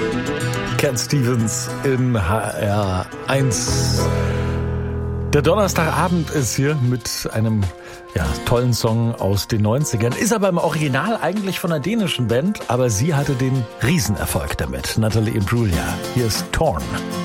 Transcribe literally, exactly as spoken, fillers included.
Cat Stevens in H R eins. Der Donnerstagabend ist hier mit einem ja, tollen Song aus den neunzigern. Ist aber im Original eigentlich von einer dänischen Band, aber sie hatte den Riesenerfolg damit. Natalie Imbruglia. Hier ist Torn.